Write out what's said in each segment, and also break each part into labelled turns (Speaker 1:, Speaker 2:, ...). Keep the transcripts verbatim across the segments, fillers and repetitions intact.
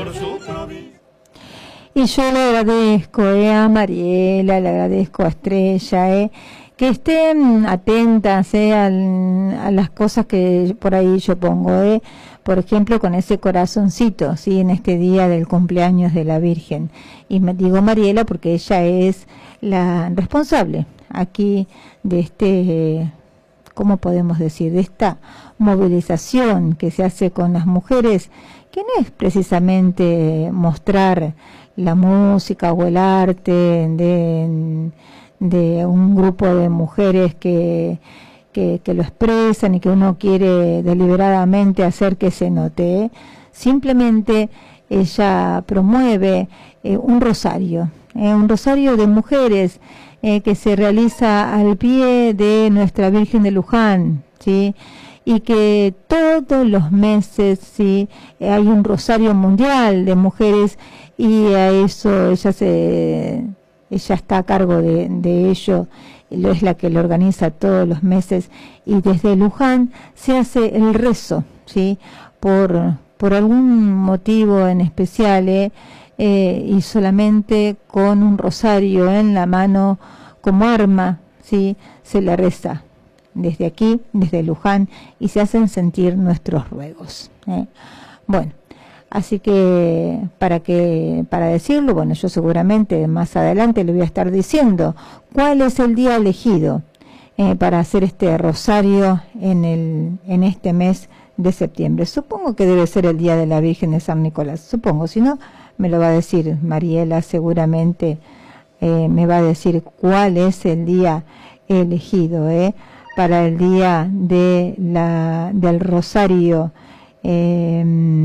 Speaker 1: Y yo le agradezco eh, a Mariela, le agradezco a Estrella, eh, que estén atentas eh, al, a las cosas que por ahí yo pongo, eh, por ejemplo con ese corazoncito, sí, en este día del cumpleaños de la Virgen. Y me digo Mariela porque ella es la responsable aquí de este, ¿cómo podemos decir?, de esta movilización que se hace con las mujeres, que no es precisamente mostrar la música o el arte de, de un grupo de mujeres que, que, que lo expresan y que uno quiere deliberadamente hacer que se note. Simplemente ella promueve eh, un rosario, eh, un rosario de mujeres eh, que se realiza al pie de Nuestra Virgen de Luján, ¿sí?, y que todos los meses sí hay un rosario mundial de mujeres, y a eso ella se ella está a cargo de, de ello, es la que lo organiza todos los meses, y desde Luján se hace el rezo, sí, por por algún motivo en especial, eh, eh, y solamente con un rosario en la mano como arma, sí, se le reza desde aquí, desde Luján, y se hacen sentir nuestros ruegos, ¿eh? Bueno, así que para que para decirlo, bueno, yo seguramente más adelante le voy a estar diciendo cuál es el día elegido eh, para hacer este rosario en el en este mes de septiembre. Supongo que debe ser el día de la Virgen de San Nicolás, supongo, si no me lo va a decir Mariela, seguramente eh, me va a decir cuál es el día elegido, eh para el día de la del rosario eh,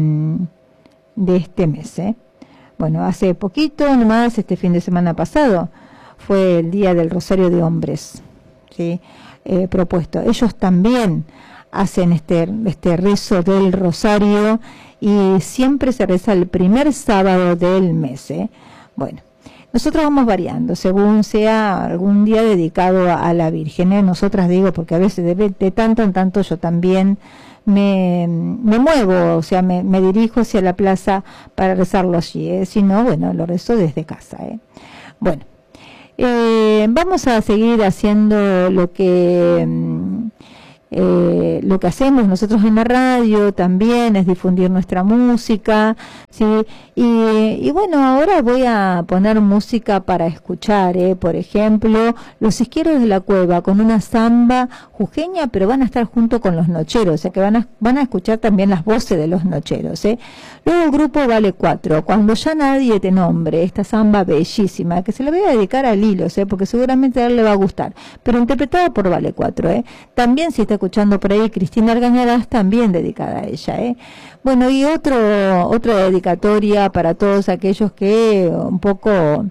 Speaker 1: de este mes, ¿eh? Bueno, hace poquito nomás, este fin de semana pasado, fue el día del rosario de hombres, ¿sí?, eh, propuesto. Ellos también hacen este este rezo del rosario, y siempre se reza el primer sábado del mes, ¿eh? Bueno, nosotros vamos variando según sea algún día dedicado a, a la Virgen, ¿eh? Nosotras digo, porque a veces de, de tanto en tanto yo también me, me muevo, o sea, me, me dirijo hacia la plaza para rezarlo allí, ¿eh? Si no, bueno, lo rezo desde casa, ¿eh? Bueno, eh, vamos a seguir haciendo lo que... Eh, lo que hacemos nosotros en la radio también es difundir nuestra música, ¿sí? Y, y bueno, ahora voy a poner música para escuchar, ¿eh? Por ejemplo, Los Izquierdos de la Cueva con una samba jujeña, pero van a estar junto con los nocheros, o sea que van a, van a escuchar también las voces de los nocheros, ¿eh? Luego el grupo Vale Cuatro, Cuando ya nadie te nombre, esta samba bellísima, que se la voy a dedicar a Lilos, ¿eh? Porque seguramente a él le va a gustar, pero interpretada por Vale Cuatro, ¿eh? También si está escuchando por ahí Cristina Argañarás, también dedicada a ella, ¿eh? Bueno, y otro otra dedicatoria para todos aquellos que un poco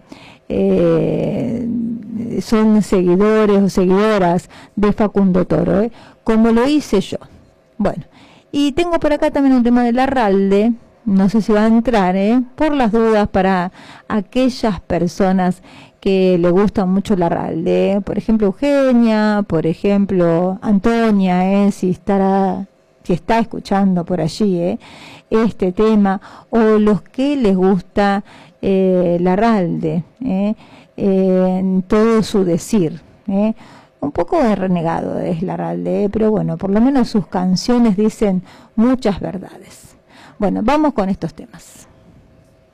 Speaker 1: eh, son seguidores o seguidoras de Facundo Toro, ¿eh? Como lo hice yo. Bueno, y tengo por acá también un tema de Larralde, no sé si va a entrar, ¿eh? Por las dudas, para aquellas personas que le gusta mucho Larralde, por ejemplo Eugenia, por ejemplo Antonia, eh, si estará, si está escuchando por allí eh, este tema, o los que les gusta eh, Larralde, eh, eh, en todo su decir, eh. Un poco de renegado es Larralde, eh, pero bueno, por lo menos sus canciones dicen muchas verdades. Bueno, vamos con estos temas.